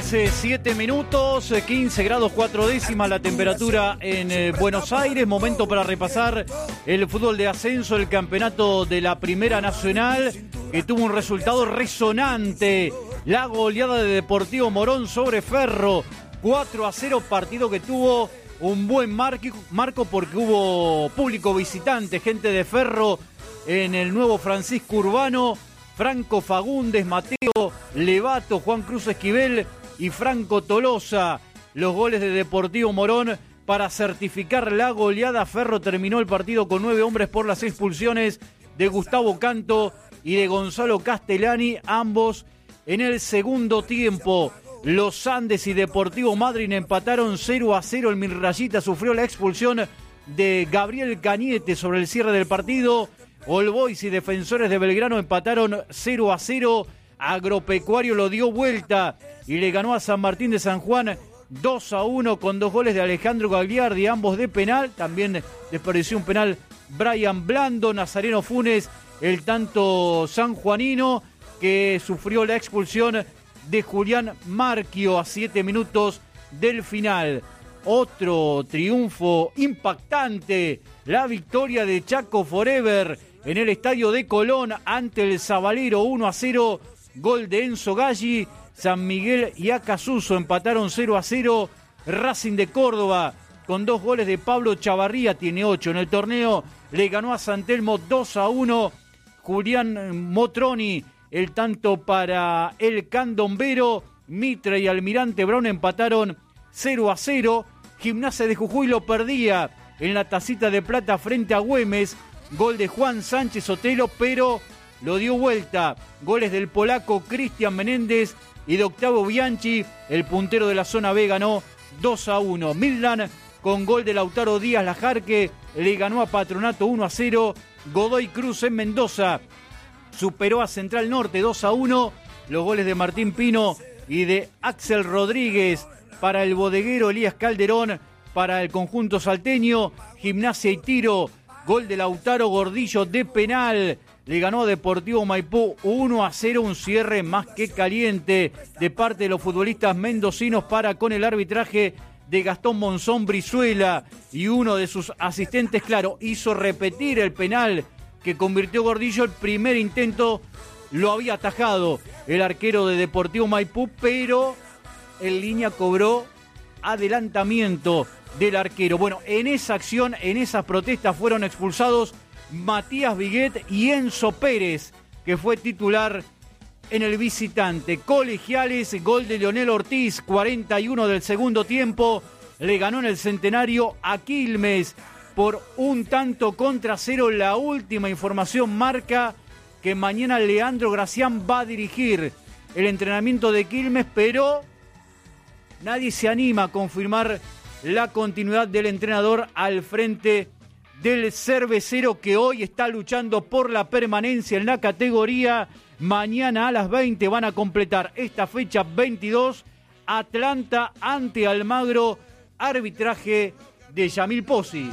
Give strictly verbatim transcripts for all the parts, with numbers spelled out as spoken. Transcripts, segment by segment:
trece, siete minutos, quince grados cuatro décimas la temperatura en eh, Buenos Aires. Momento para repasar el fútbol de ascenso, el campeonato de la Primera Nacional, que tuvo un resultado resonante. La goleada de Deportivo Morón sobre Ferro, cuatro a cero, partido que tuvo un buen marco porque hubo público visitante, gente de Ferro en el nuevo Francisco Urbano. Franco Fagundes, Mateo Levato, Juan Cruz Esquivel y Franco Tolosa. Los goles de Deportivo Morón para certificar la goleada. Ferro terminó el partido con nueve hombres por las expulsiones de Gustavo Canto y de Gonzalo Castellani, ambos en el segundo tiempo. Los Andes y Deportivo Madryn empataron cero a cero. El Mirrayita sufrió la expulsión de Gabriel Cañete sobre el cierre del partido. All Boys y Defensores de Belgrano empataron cero a cero. Agropecuario lo dio vuelta y le ganó a San Martín de San Juan dos a uno con dos goles de Alejandro Gagliardi, ambos de penal. También desperdició un penal Brian Blando. Nazareno Funes, el tanto sanjuanino, que sufrió la expulsión de Julián Marquio a siete minutos del final. Otro triunfo impactante, la victoria de Chaco Forever en el estadio de Colón ante el Zabalero, uno a cero, gol de Enzo Galli. San Miguel y Acasuso empataron cero a cero. Racing de Córdoba, con dos goles de Pablo Chavarría, tiene ocho en el torneo, le ganó a San Telmo dos a uno. Julián Motroni, el tanto para el candombero. Mitre y Almirante Brown empataron cero a cero. Gimnasia de Jujuy lo perdía en la tacita de plata frente a Güemes. Gol de Juan Sánchez Otelo, pero lo dio vuelta. Goles del polaco Cristian Menéndez y de Octavio Bianchi. El puntero de la zona B ganó dos a uno. Midland, con gol de Lautaro Díaz Lajarque, le ganó a Patronato uno a cero. Godoy Cruz en Mendoza superó a Central Norte dos a uno. Los goles de Martín Pino y de Axel Rodríguez para el bodeguero Elías Calderón. Para el conjunto salteño, Gimnasia y Tiro, gol de Lautaro Gordillo de penal, le ganó a Deportivo Maipú uno a cero, un cierre más que caliente de parte de los futbolistas mendocinos para con el arbitraje de Gastón Monzón Brizuela, y uno de sus asistentes, claro, hizo repetir el penal que convirtió Gordillo. El primer intento lo había atajado el arquero de Deportivo Maipú, pero en línea cobró adelantamiento del arquero. Bueno, en esa acción, en esas protestas fueron expulsados Matías Viguet y Enzo Pérez, que fue titular en el visitante. Colegiales, gol de Leonel Ortiz, cuarenta y uno del segundo tiempo, le ganó en el Centenario a Quilmes por un tanto contra cero. La última información marca que mañana Leandro Gracián va a dirigir el entrenamiento de Quilmes, pero nadie se anima a confirmar la continuidad del entrenador al frente del cervecero, que hoy está luchando por la permanencia en la categoría. Mañana a las veinte van a completar esta fecha veintidós. Atlanta ante Almagro, arbitraje de Yamil Pozzi.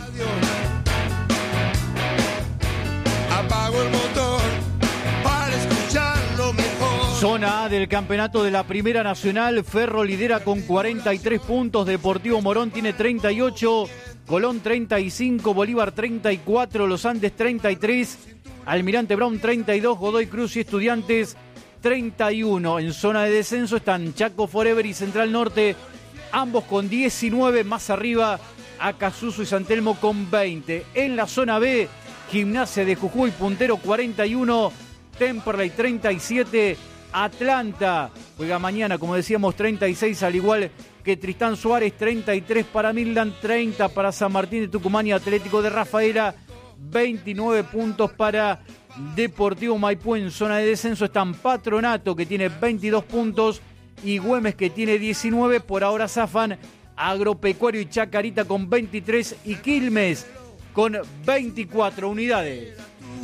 Apago el motor para escucharlo mejor. Zona A del campeonato de la Primera Nacional. Ferro lidera con cuarenta y tres puntos. Deportivo Morón tiene treinta y ocho. Colón treinta y cinco. Bolívar treinta y cuatro. Los Andes treinta y tres. Almirante Brown treinta y dos. Godoy Cruz y Estudiantes treinta y uno. En zona de descenso están Chaco Forever y Central Norte, ambos con diecinueve. Más arriba Acasuso y San Telmo con veinte. En la zona B, Gimnasia de Jujuy puntero cuarenta y uno. Temperley treinta y siete. Atlanta juega mañana, como decíamos, treinta y seis, al igual que Tristán Suárez. Treinta y tres para Midland, treinta para San Martín de Tucumán y Atlético de Rafaela. veintinueve puntos para Deportivo Maipú. En zona de descenso están Patronato, que tiene veintidós puntos, y Güemes, que tiene diecinueve. Por ahora zafan Agropecuario y Chacarita con veintitrés y Quilmes con veinticuatro unidades.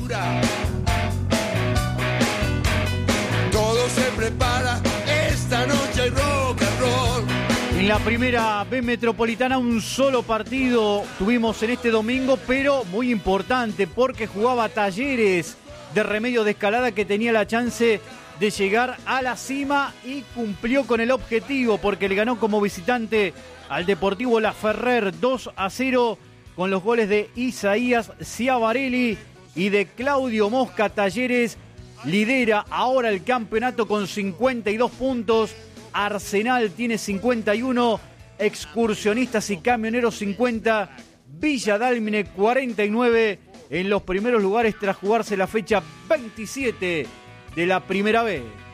Todo se prepara, esta noche hay rock and roll. En la primera B metropolitana un solo partido tuvimos en este domingo, pero muy importante porque jugaba Talleres de Remedios de Escalada, que tenía la chance de llegar a la cima y cumplió con el objetivo porque le ganó como visitante al Deportivo Laferrer dos a cero con los goles de Isaías Ciavarelli y de Claudio Mosca. Talleres lidera ahora el campeonato con cincuenta y dos puntos, Arsenal tiene cincuenta y uno, Excursionistas y Camioneros cincuenta, Villa Dálmine cuarenta y nueve en los primeros lugares tras jugarse la fecha veintisiete de la Primera B.